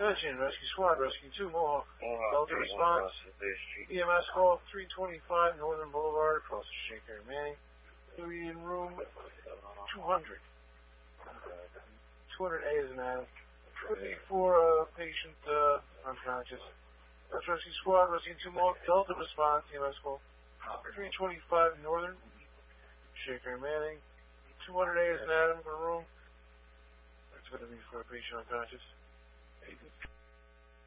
Attention, Rescue Squad, Rescue 2, Mohawk. Delta response. EMS call 325 Northern Boulevard, across the Shaker and Manning. Louis in room 200. 200A is an Adam. 54 patient unconscious. That's Rescue Squad, Rescue 2, Mohawk. Delta response, EMS call 325 Northern Shaker and Manning. 200A is an Adam for a room. That's going to be for a patient unconscious.